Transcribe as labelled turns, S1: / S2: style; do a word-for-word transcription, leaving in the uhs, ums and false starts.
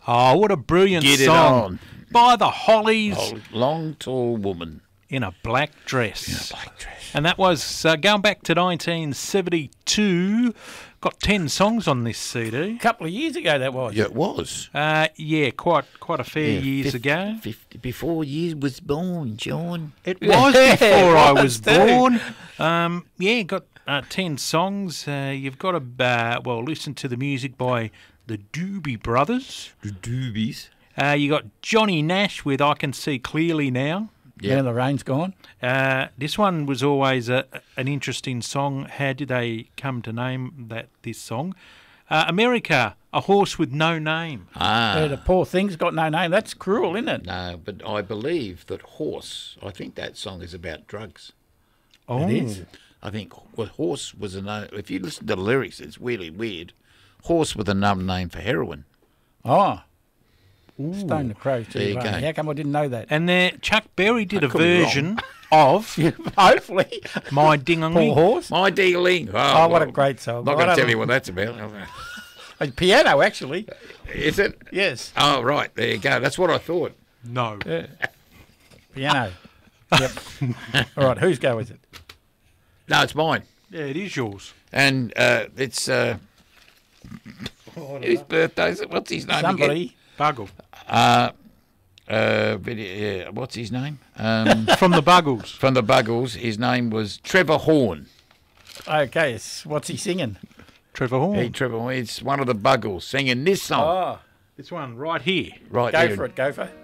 S1: Oh, what a brilliant
S2: Get it
S1: song.
S2: on.
S1: By the Hollies
S2: Oh, long, tall woman.
S1: in a black dress.
S2: In a black dress.
S1: And that was uh, going back to nineteen seventy-two. Got ten songs on this C D.
S3: A couple of years ago that was.
S2: Yeah, it was.
S1: Uh, yeah, quite quite a fair
S2: Yeah,
S1: years
S2: fif-
S1: ago.
S2: fifty, before you was born, John.
S1: It was before I was
S3: too.
S1: born. Um, yeah, got uh, ten songs. Uh, you've got to, uh, well, listen to the music by the Doobie Brothers.
S2: The Doobies.
S1: Uh, you got Johnny Nash with I Can See Clearly Now.
S3: Yeah,
S2: Yeah.
S3: the rain's gone.
S1: Uh, this one was always a, an interesting song. How did they come to name that this song? Uh, America, A Horse with No Name.
S2: Ah.
S3: Yeah, the poor thing's got no name. That's cruel, isn't it?
S2: No, but I believe that Horse, I think that song is about drugs.
S1: Oh,
S3: It is.
S2: I think well, Horse was a no, if you listen to the lyrics, it's really weird. Horse with another name for heroin.
S3: Oh. Stone the Crow too.
S2: There you
S3: right.
S2: go.
S3: How come I didn't know that?
S1: And there, Chuck Berry did
S2: I
S1: a
S2: could be wrong.
S1: version of
S3: Hopefully.
S1: My Ding
S3: Poor horse.
S2: My dealing. Oh,
S3: Oh, what a
S2: well,
S3: great song.
S2: I'm not
S3: I
S2: going to
S3: don't
S2: tell
S3: know.
S2: you what that's about.
S3: A piano, actually.
S2: Is it?
S3: Yes.
S2: Oh, right. There you go. That's what I thought.
S1: No.
S3: Yeah. Piano. Yep. All right, whose go is it?
S2: No, it's mine.
S1: Yeah, it is yours.
S2: And uh, it's... Uh, whose birthday is it? What's his name again?
S3: Somebody.
S1: Buggle.
S2: Uh, uh, video, yeah, what's his name? Um,
S1: From the Buggles.
S2: from the Buggles. His name was Trevor Horn.
S3: Okay, it's, what's he singing?
S1: Trevor Horn.
S2: Hey, Trevor Horn. It's one of the Buggles singing this song
S3: Oh,
S1: This one right here.
S2: right
S3: go
S2: there.
S3: for it, go for it.